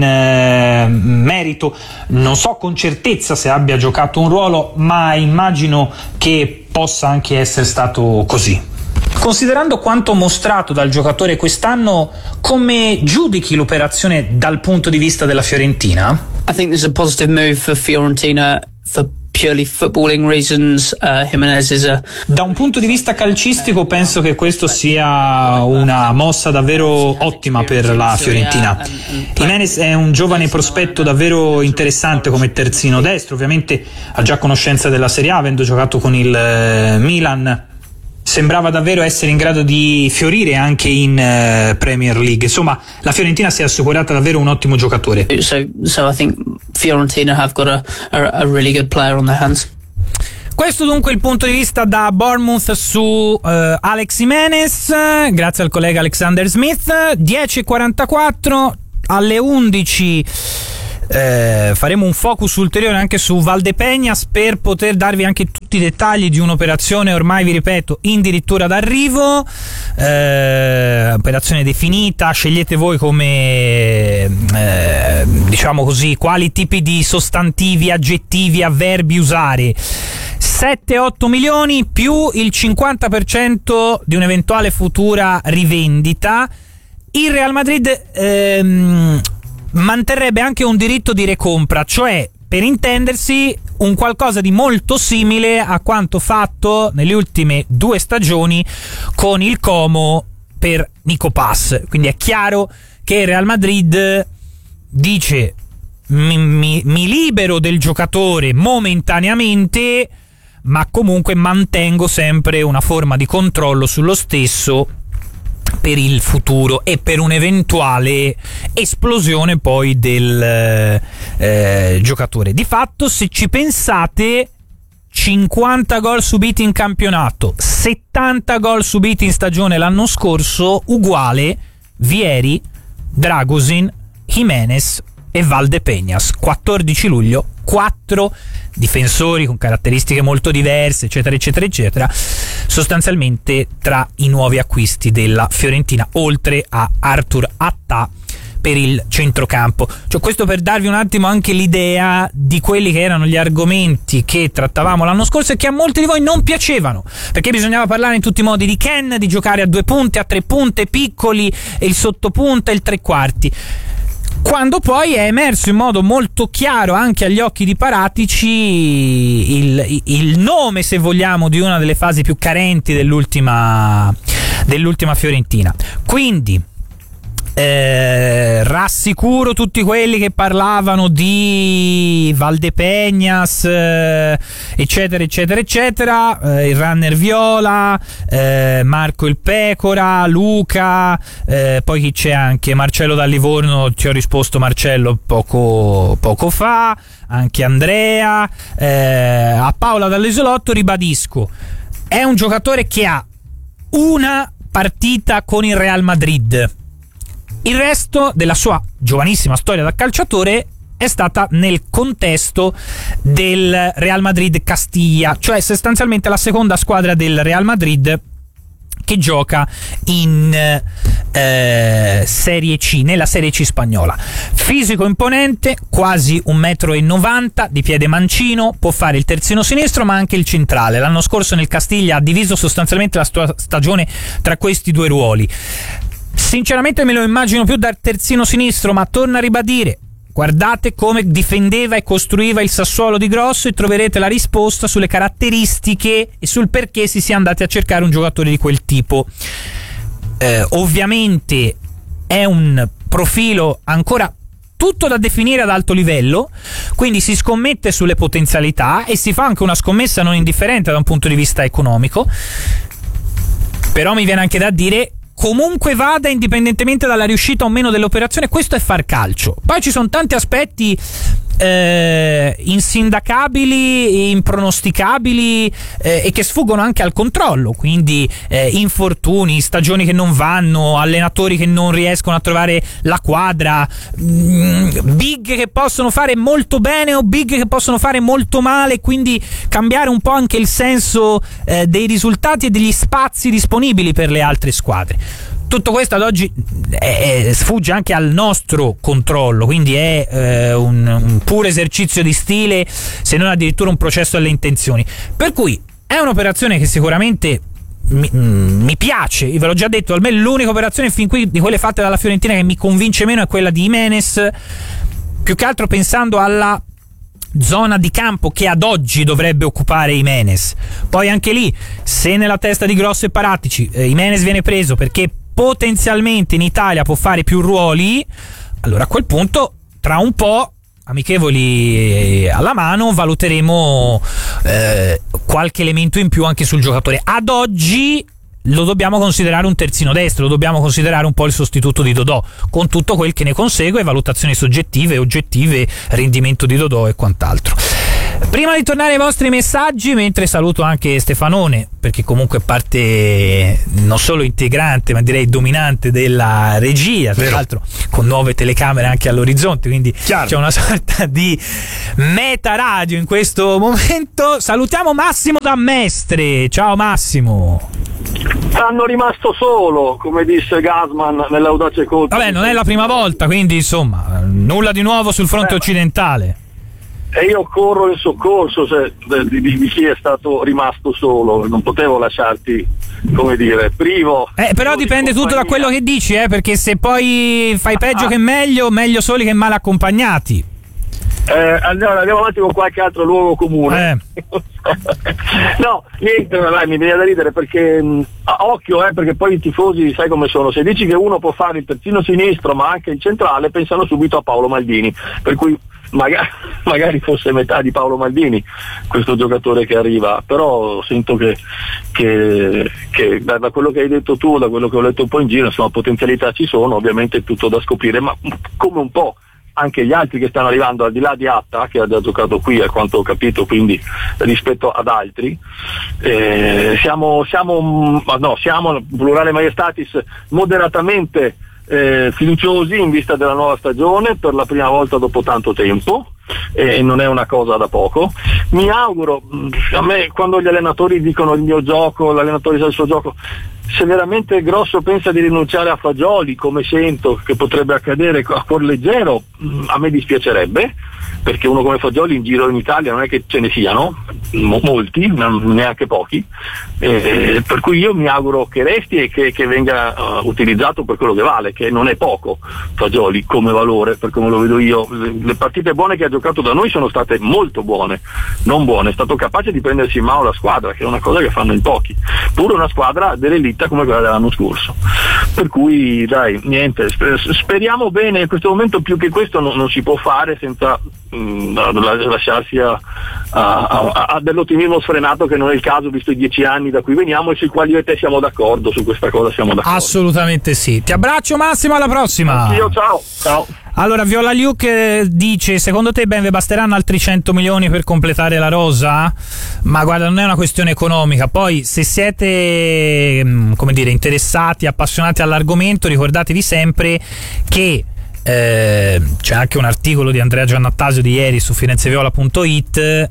S1: merito. Non so con certezza se abbia giocato un ruolo, ma immagino che possa anche essere stato così. Considerando quanto mostrato dal giocatore quest'anno, come giudichi l'operazione dal punto di vista della Fiorentina?
S5: I think there's a positive move for Fiorentina for purely footballing reasons, Jimenez is a...
S1: Da un punto di vista calcistico penso che questo sia una mossa davvero ottima per la Fiorentina. Jimenez è un giovane prospetto davvero interessante come terzino destro, ovviamente ha già conoscenza della Serie A, avendo giocato con il Milan. Sembrava davvero essere in grado di fiorire anche in Premier League. Insomma, la Fiorentina si è assicurata davvero un ottimo giocatore.
S5: So I think Fiorentina have got a really good player on their hands.
S1: Questo dunque il punto di vista da Bournemouth su Alex Jimenez, grazie al collega Alexander Smith. 10:44, alle 11 faremo un focus ulteriore anche su Valdepeñas per poter darvi anche tutti i dettagli di un'operazione ormai, vi ripeto, addirittura d'arrivo, operazione definita. Scegliete voi come diciamo così, quali tipi di sostantivi, aggettivi, avverbi usare. 7-8 milioni più il 50% di un'eventuale futura rivendita. Il Real Madrid manterrebbe anche un diritto di recompra, cioè, per intendersi, un qualcosa di molto simile a quanto fatto nelle ultime 2 stagioni con il Como per Nico Pass. Quindi è chiaro che il Real Madrid dice mi libero del giocatore momentaneamente, ma comunque mantengo sempre una forma di controllo sullo stesso per il futuro e per un'eventuale esplosione poi del giocatore. Di fatto, se ci pensate, 50 gol subiti in campionato, 70 gol subiti in stagione l'anno scorso, uguale Vieri, Dragosin, Jimenez e Valdepeñas. 14 luglio, 4 difensori con caratteristiche molto diverse, eccetera eccetera eccetera, sostanzialmente tra i nuovi acquisti della Fiorentina, oltre a Arthur Attà per il centrocampo. Cioè, questo per darvi un attimo anche l'idea di quelli che erano gli argomenti che trattavamo l'anno scorso e che a molti di voi non piacevano, perché bisognava parlare in tutti i modi di Ken, di giocare a 2 punte, a 3 punte, piccoli, e il sottopunta e il tre quarti. Quando poi è emerso in modo molto chiaro anche agli occhi di Paratici il nome, se vogliamo, di una delle fasi più carenti dell'ultima Fiorentina. Quindi rassicuro tutti quelli che parlavano di Valdepeñas, eccetera eccetera eccetera, il runner viola, Marco il Pecora, Luca, poi chi c'è anche? Marcello da Livorno, ti ho risposto Marcello poco fa, anche Andrea, a Paola dall'Isolotto ribadisco, è un giocatore che ha una partita con il Real Madrid. Il resto della sua giovanissima storia da calciatore è stata nel contesto del Real Madrid Castilla, cioè sostanzialmente la seconda squadra del Real Madrid che gioca in Serie C, nella Serie C spagnola. Fisico imponente, quasi 1,90 m, di piede mancino, può fare il terzino sinistro ma anche il centrale. L'anno scorso nel Castiglia ha diviso sostanzialmente la sua stagione tra questi due ruoli. Sinceramente me lo immagino più da terzino sinistro, ma torno a ribadire, guardate come difendeva e costruiva il Sassuolo di Grosso e troverete la risposta sulle caratteristiche e sul perché si sia andati a cercare un giocatore di quel tipo. Ovviamente è un profilo ancora tutto da definire ad alto livello, quindi si scommette sulle potenzialità e si fa anche una scommessa non indifferente da un punto di vista economico, però mi viene anche da dire, comunque vada, indipendentemente dalla riuscita o meno dell'operazione, questo è far calcio. Poi ci sono tanti aspetti insindacabili, impronosticabili e che sfuggono anche al controllo, quindi infortuni, stagioni che non vanno, allenatori che non riescono a trovare la quadra, big che possono fare molto bene o big che possono fare molto male, quindi cambiare un po' anche il senso dei risultati e degli spazi disponibili per le altre squadre. Tutto questo ad oggi sfugge anche al nostro controllo, quindi è un puro esercizio di stile, se non addirittura un processo alle intenzioni. Per cui è un'operazione che sicuramente mi piace, ve l'ho già detto, almeno l'unica operazione fin qui di quelle fatte dalla Fiorentina che mi convince meno è quella di Jimenez, più che altro pensando alla zona di campo che ad oggi dovrebbe occupare Jimenez. Poi anche lì, se nella testa di Grosso e Paratici Jimenez viene preso perché potenzialmente in Italia può fare più ruoli, allora a quel punto tra un po', amichevoli alla mano, valuteremo qualche elemento in più anche sul giocatore. Ad oggi lo dobbiamo considerare un terzino destro, lo dobbiamo considerare un po' il sostituto di Dodò, con tutto quel che ne consegue, valutazioni soggettive, oggettive, rendimento di Dodò e quant'altro. Prima di tornare ai vostri messaggi, mentre saluto anche Stefanone, perché comunque parte non solo integrante ma direi dominante della regia, tra l'altro con nuove telecamere anche all'orizzonte, quindi c'è una sorta di meta radio in questo momento. Salutiamo Massimo da Mestre. Ciao Massimo.
S6: Hanno rimasto solo, come disse Gasman nell'audace colpo.
S1: Vabbè, non è la prima volta, quindi insomma nulla di nuovo sul fronte occidentale.
S6: E io corro in soccorso di chi è stato rimasto solo, non potevo lasciarti, come dire, privo.
S1: Però dipende tutto da quello che dici, perché se poi fai peggio che meglio soli che male accompagnati.
S6: Allora andiamo avanti con qualche altro luogo comune. No, niente, mi viene da ridere perché occhio, perché poi i tifosi sai come sono, se dici che uno può fare il terzino sinistro ma anche il centrale pensano subito a Paolo Maldini, per cui magari fosse metà di Paolo Maldini questo giocatore che arriva, però sento che da quello che hai detto tu, da quello che ho letto un po' in giro, insomma potenzialità ci sono, ovviamente è tutto da scoprire, ma come un po' anche gli altri che stanno arrivando, al di là di Atta che ha già giocato qui a quanto ho capito, quindi rispetto ad altri siamo plurale maiestatis moderatamente fiduciosi in vista della nuova stagione per la prima volta dopo tanto tempo, e non è una cosa da poco. Mi auguro, a me quando gli allenatori dicono il mio gioco, l'allenatore sa il suo gioco, se veramente Grosso pensa di rinunciare a Fagioli, come sento che potrebbe accadere a cuor leggero, a me dispiacerebbe, perché uno come Fagioli in giro in Italia non è che ce ne siano molti, neanche pochi, per cui io mi auguro che resti e che venga utilizzato per quello che vale, che non è poco Fagioli come valore, per come lo vedo io. Le partite buone che ha giocato da noi sono state molto buone, non buone, è stato capace di prendersi in mano la squadra, che è una cosa che fanno in pochi, pure una squadra dell'elite come quella dell'anno scorso, per cui dai, niente, speriamo bene. In questo momento più che questo non si può fare senza lasciarsi a dell'ottimismo sfrenato, che non è il caso visto i 10 anni da cui veniamo e sui quali io e te siamo d'accordo, su questa cosa siamo d'accordo.
S1: Assolutamente sì. Ti abbraccio Massimo, alla prossima.
S6: Anch'io, ciao.
S1: Allora Viola Luke dice: secondo te ben vi basteranno altri 100 milioni per completare la rosa? Ma guarda, non è una questione economica. Poi se siete come dire interessati, appassionati all'argomento, ricordatevi sempre che c'è anche un articolo di Andrea Giannattasio di ieri su firenzeviola.it.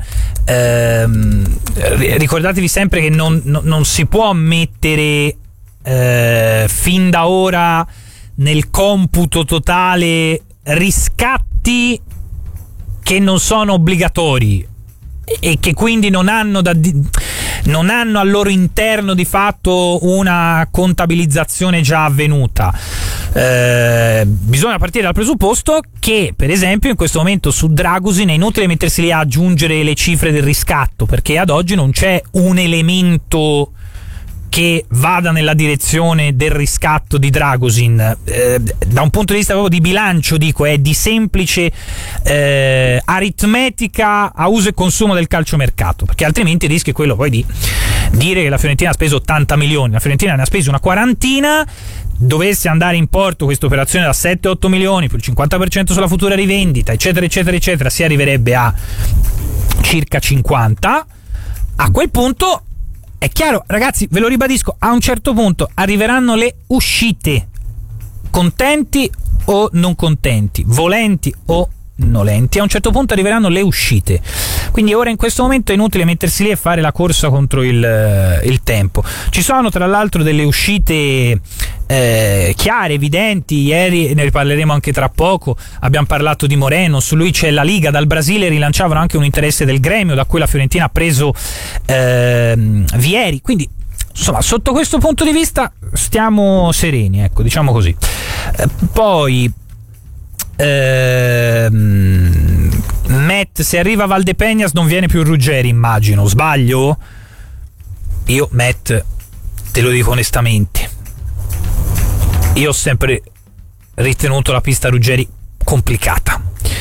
S1: Ricordatevi sempre che non si può mettere fin da ora nel computo totale riscatti che non sono obbligatori e che quindi non hanno al loro interno di fatto una contabilizzazione già avvenuta. Bisogna partire dal presupposto che, per esempio, in questo momento su Dragusin è inutile mettersi lì a aggiungere le cifre del riscatto, perché ad oggi non c'è un elemento che vada nella direzione del riscatto di Dragusin. Da un punto di vista proprio di bilancio, dico, è di semplice aritmetica a uso e consumo del calciomercato, perché altrimenti il rischio è quello poi di dire che la Fiorentina ha speso 80 milioni, la Fiorentina ne ha speso una quarantina, dovesse andare in porto questa operazione da 7-8 milioni più il 50% sulla futura rivendita, eccetera eccetera eccetera, si arriverebbe a circa 50. A quel punto è chiaro, ragazzi, ve lo ribadisco, a un certo punto arriveranno le uscite, contenti o non contenti, volenti o nolenti, a un certo punto arriveranno le uscite. Quindi ora in questo momento è inutile mettersi lì e fare la corsa contro il tempo. Ci sono tra l'altro delle uscite chiare, evidenti. Ieri ne riparleremo anche tra poco, abbiamo parlato di Moreno, su lui c'è la Liga, dal Brasile rilanciavano anche un interesse del Gremio, da cui la Fiorentina ha preso Vieri, quindi insomma sotto questo punto di vista stiamo sereni, ecco, diciamo così. Poi Matt, se arriva Valdepeñas non viene più Ruggeri, immagino. Sbaglio? Io, Matt, te lo dico onestamente, io ho sempre ritenuto la pista Ruggeri complicata.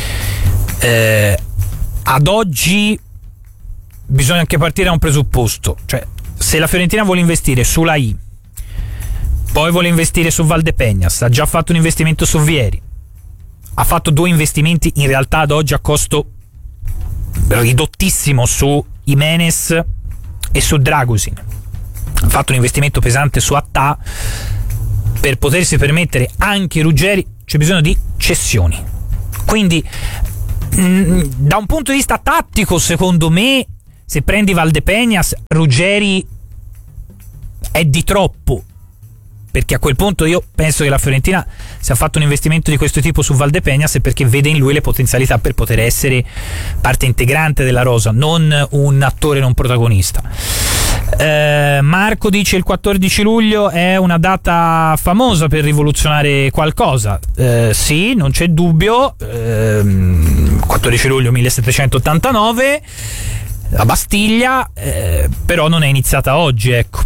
S1: Ad oggi bisogna anche partire da un presupposto, cioè se la Fiorentina vuole investire sulla I, poi vuole investire su Valdepeñas, ha già fatto un investimento su Vieri, ha fatto 2 investimenti in realtà ad oggi a costo ridottissimo su Jimenez e su Dragusin, ha fatto un investimento pesante su Attà. Per potersi permettere anche Ruggeri c'è bisogno di cessioni, quindi da un punto di vista tattico secondo me se prendi Valdepeñas Ruggeri è di troppo, perché a quel punto io penso che la Fiorentina, se ha fatto un investimento di questo tipo su Valdepeñas, è perché vede in lui le potenzialità per poter essere parte integrante della rosa, non un attore non protagonista. Marco dice il 14 luglio è una data famosa per rivoluzionare qualcosa. Sì, non c'è dubbio. 14 luglio 1789, la Bastiglia, però non è iniziata oggi, ecco.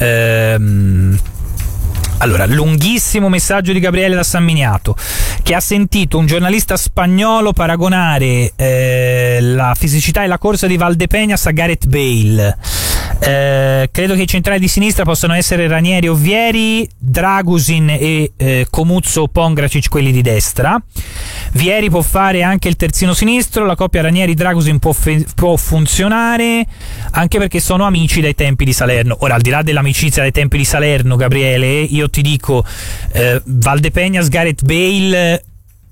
S1: Allora, lunghissimo messaggio di Gabriele da San Miniato, che ha sentito un giornalista spagnolo paragonare la fisicità e la corsa di Valdepeñas a Gareth Bale. Credo che i centrali di sinistra possano essere Ranieri o Vieri, Dragusin e Comuzzo o Pongracic quelli di destra. Vieri può fare anche il terzino sinistro, la coppia Ranieri-Dragusin può funzionare, anche perché sono amici dai tempi di Salerno. Ora, al di là dell'amicizia dai tempi di Salerno, Gabriele, io ti dico Valdepeñas, Gareth Bale,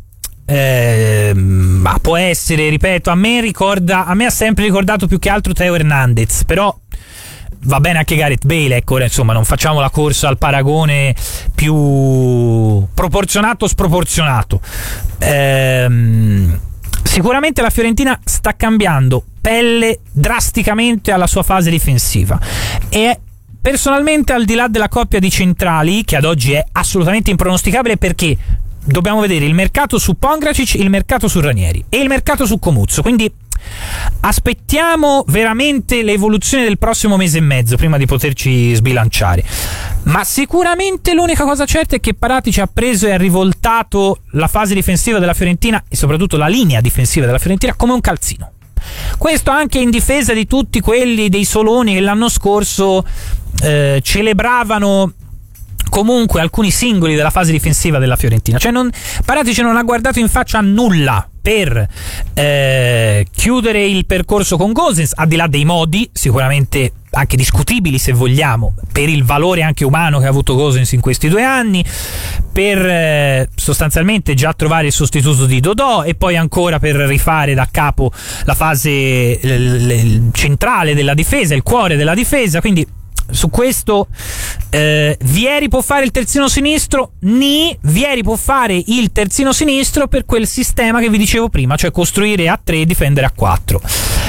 S1: ma può essere, ripeto, a me ha sempre ricordato più che altro Teo Hernandez, però va bene anche Gareth Bale, ecco. Insomma, non facciamo la corsa al paragone più proporzionato o sproporzionato. Sicuramente la Fiorentina sta cambiando pelle drasticamente alla sua fase difensiva e personalmente, al di là della coppia di centrali, che ad oggi è assolutamente impronosticabile, perché dobbiamo vedere il mercato su Pongracic, il mercato su Ranieri e il mercato su Comuzzo, quindi aspettiamo veramente le evoluzioni del prossimo mese e mezzo prima di poterci sbilanciare. Ma sicuramente l'unica cosa certa è che Paratici ha preso e ha rivoltato la fase difensiva della Fiorentina e soprattutto la linea difensiva della Fiorentina come un calzino. Questo anche in difesa di tutti quelli dei Soloni che l'anno scorso celebravano comunque alcuni singoli della fase difensiva della Fiorentina. Cioè Paratici non ha guardato in faccia a nulla per chiudere il percorso con Gosens, al di là dei modi sicuramente anche discutibili se vogliamo, per il valore anche umano che ha avuto Gosens in questi 2 anni, per sostanzialmente già trovare il sostituto di Dodò e poi ancora per rifare da capo la fase centrale della difesa, il cuore della difesa. Quindi su questo Vieri può fare il terzino sinistro? Vieri può fare il terzino sinistro per quel sistema che vi dicevo prima, cioè costruire a 3 e difendere a 4.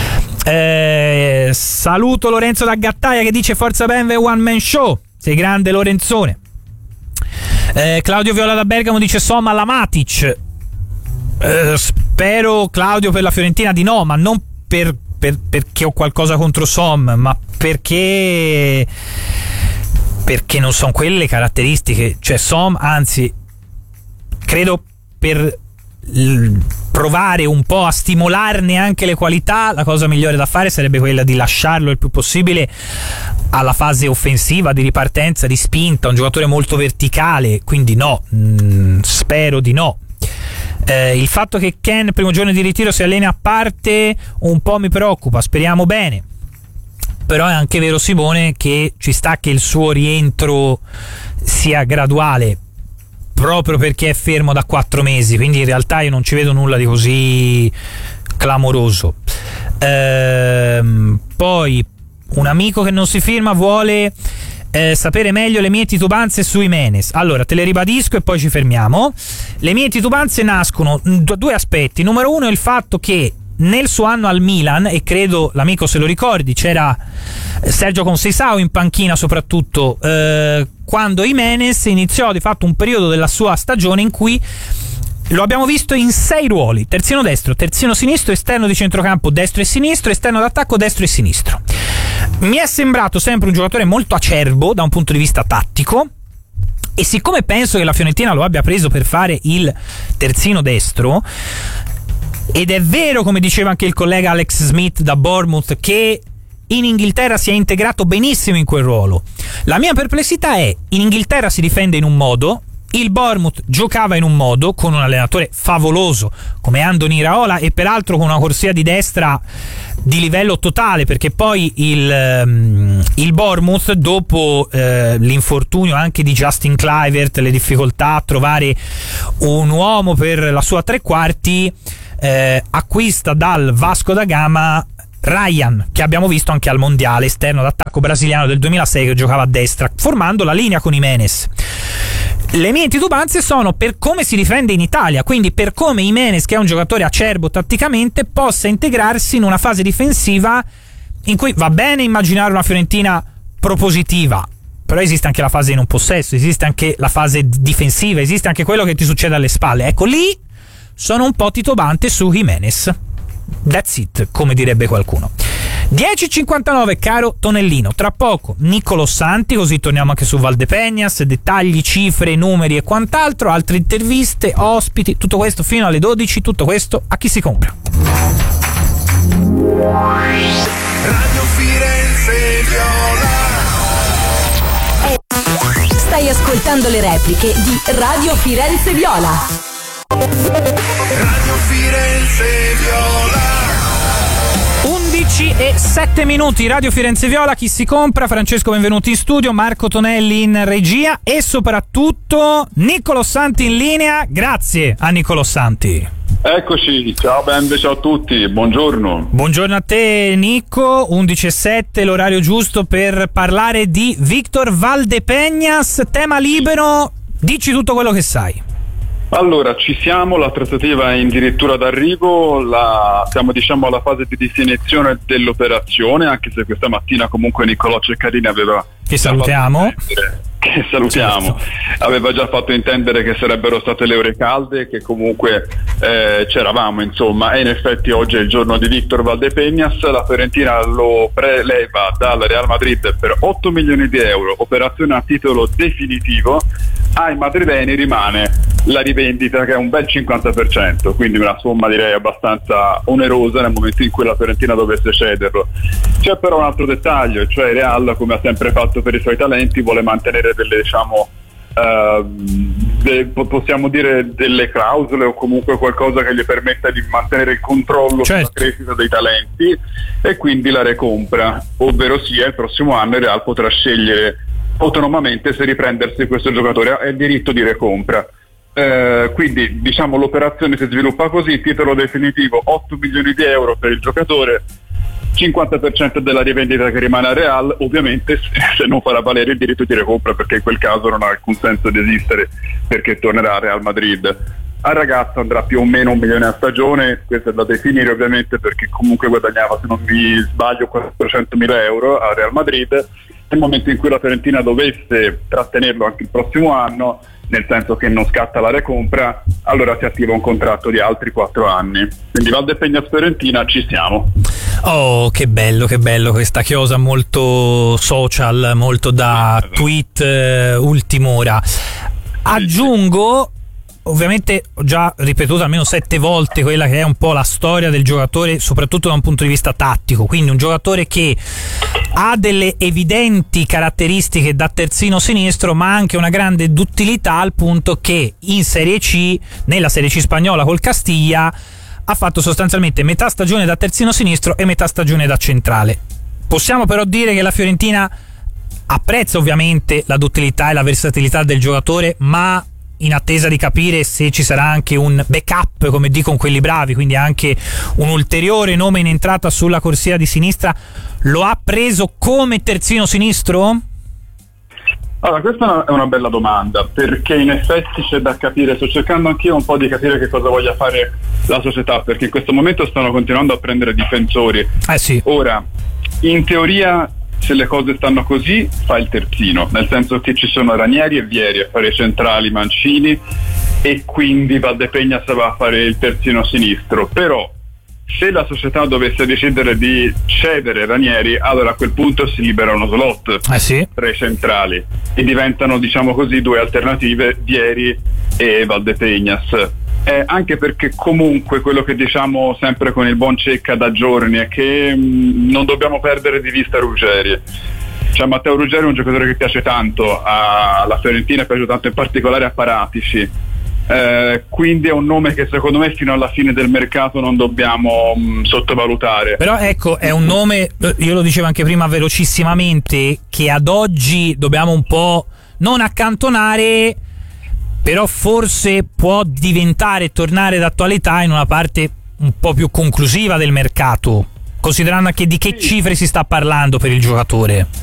S1: Saluto Lorenzo da Gattaia che dice forza Benve one man show, sei grande Lorenzone. Claudio Viola da Bergamo dice Somma alla Matic. Spero, Claudio, per la Fiorentina di no, ma non perché ho qualcosa contro Som, ma perché non sono quelle caratteristiche. Cioè Som, anzi, credo per provare un po' a stimolarne anche le qualità, la cosa migliore da fare sarebbe quella di lasciarlo il più possibile alla fase offensiva, di ripartenza, di spinta, un giocatore molto verticale, quindi no, spero di no. Il fatto che Ken primo giorno di ritiro si allena a parte un po' mi preoccupa, speriamo bene, però è anche vero, Simone, che ci sta che il suo rientro sia graduale proprio perché è fermo da 4 mesi, quindi in realtà io non ci vedo nulla di così clamoroso. Poi un amico che non si firma vuole sapere meglio le mie titubanze su Jimenez. Allora, te le ribadisco e poi ci fermiamo. Le mie titubanze nascono da 2 aspetti. Numero 1 è il fatto che nel suo anno al Milan, e credo l'amico se lo ricordi, c'era Sergio Conceição in panchina soprattutto quando Jimenez iniziò di fatto un periodo della sua stagione in cui Lo abbiamo visto in 6 ruoli: terzino destro, terzino sinistro, esterno di centrocampo destro e sinistro, esterno d'attacco destro e sinistro. Mi è sembrato sempre un giocatore molto acerbo da un punto di vista tattico, e siccome penso che la Fiorentina lo abbia preso per fare il terzino destro, ed è vero, come diceva anche il collega Alex Smith da Bournemouth, che in Inghilterra si è integrato benissimo in quel ruolo, la mia perplessità è: in Inghilterra si difende in un modo, il Bournemouth giocava in un modo, con un allenatore favoloso come Andoni Iraola, e peraltro con una corsia di destra di livello totale, perché poi il Bournemouth, dopo l'infortunio anche di Justin Kluivert, le difficoltà a trovare un uomo per la sua tre quarti, acquista dal Vasco da Gama Ryan, che abbiamo visto anche al mondiale, esterno d'attacco brasiliano del 2006, che giocava a destra, formando la linea con Jimenez. Le mie titubanze sono per come si difende in Italia, quindi per come Jimenez, che è un giocatore acerbo tatticamente, possa integrarsi in una fase difensiva in cui va bene immaginare una Fiorentina propositiva, però esiste anche la fase in un possesso, esiste anche la fase difensiva, esiste anche quello che ti succede alle spalle. Ecco, lì sono un po' titubante su Jimenez. That's it, come direbbe qualcuno. 10:59, caro Tonellino. Tra poco Niccolò Santi, così torniamo anche su Valdepeñas, dettagli, cifre, numeri e quant'altro, altre interviste, ospiti, tutto questo fino alle 12, tutto questo a Chi si compra.
S3: Radio Firenze Viola.
S4: Stai ascoltando le repliche di Radio Firenze Viola.
S3: Radio Firenze Viola.
S1: 11:07, Radio Firenze Viola, Chi si compra. Francesco Benvenuti in studio, Marco Tonelli in regia e soprattutto Niccolò Santi in linea. Grazie a Niccolò Santi.
S7: Eccoci, ciao Ben, ciao a tutti, buongiorno.
S1: Buongiorno a te Nicco, 11:07, l'orario giusto per parlare di Victor Valdepeñas. Tema libero, dici tutto quello che sai.
S7: Allora, ci siamo, la trattativa è addirittura d'arrivo, siamo diciamo alla fase di definizione dell'operazione, anche se questa mattina comunque Niccolò Ceccarini aveva...
S1: Che salutiamo.
S7: Certo. Aveva già fatto intendere che sarebbero state le ore calde, che comunque c'eravamo insomma, e in effetti oggi è il giorno di Victor Valdepeñas. La Fiorentina lo preleva dal Real Madrid per 8 milioni di euro, operazione a titolo definitivo. Ai madrileni rimane la rivendita, che è un bel 50%, quindi una somma direi abbastanza onerosa nel momento in cui la Fiorentina dovesse cederlo. C'è però un altro dettaglio, cioè il Real, come ha sempre fatto per i suoi talenti, vuole mantenere delle, diciamo, possiamo dire delle clausole o comunque qualcosa che gli permetta di mantenere il controllo sulla crescita dei talenti, e quindi la recompra, ovvero sia il prossimo anno il Real potrà scegliere autonomamente se riprendersi questo giocatore, ha il diritto di recompra. Quindi diciamo l'operazione si sviluppa così: titolo definitivo 8 milioni di euro per il giocatore, 50% della rivendita che rimane a Real, ovviamente se non farà valere il diritto di recompra, perché in quel caso non ha alcun senso di esistere, perché tornerà a Real Madrid. Al ragazzo andrà più o meno 1 milione a stagione, questo è da definire ovviamente, perché comunque guadagnava, se non mi sbaglio, 400.000 euro a Real Madrid. Nel momento in cui la Fiorentina dovesse trattenerlo anche il prossimo anno, nel senso che non scatta la recompra, allora si attiva un contratto di altri 4 anni. Quindi Valdepeñas Fiorentina, ci siamo.
S1: Oh, che bello questa chiosa molto social, molto da tweet ultim'ora. Aggiungo, ovviamente ho già ripetuto almeno 7 volte quella che è un po' la storia del giocatore, soprattutto da un punto di vista tattico, quindi un giocatore che ha delle evidenti caratteristiche da terzino sinistro, ma anche una grande duttilità, al punto che in Serie C, nella Serie C spagnola col Castiglia, ha fatto sostanzialmente metà stagione da terzino sinistro e metà stagione da centrale. Possiamo però dire che la Fiorentina apprezza ovviamente la duttilità e la versatilità del giocatore, ma in attesa di capire se ci sarà anche un backup, come dicono quelli bravi, quindi anche un ulteriore nome in entrata sulla corsia di sinistra, lo ha preso come terzino sinistro?
S7: Allora, questa è una bella domanda, perché in effetti c'è da capire, sto cercando anch'io un po' di capire che cosa voglia fare la società, perché in questo momento stanno continuando a prendere difensori.
S1: Sì.
S7: Ora, in teoria, se le cose stanno così, fa il terzino, nel senso che ci sono Ranieri e Vieri a fare i centrali, Mancini, e quindi Valdepeñas va a fare il terzino sinistro. Però se la società dovesse decidere di cedere Ranieri, allora a quel punto si libera uno slot tra i centrali e diventano, diciamo così, due alternative, Vieri e Valdepeñas. Anche perché comunque quello che diciamo sempre con il buon Cecca da giorni è che non dobbiamo perdere di vista Ruggeri. Cioè, Matteo Ruggeri è un giocatore che piace tanto alla Fiorentina, piace tanto in particolare a Paratici, quindi è un nome che secondo me fino alla fine del mercato non dobbiamo sottovalutare.
S1: Però ecco, è un nome, io lo dicevo anche prima velocissimamente, che ad oggi dobbiamo un po' non accantonare, però forse può diventare e tornare d'attualità in una parte un po' più conclusiva del mercato, considerando anche di che cifre si sta parlando per il giocatore.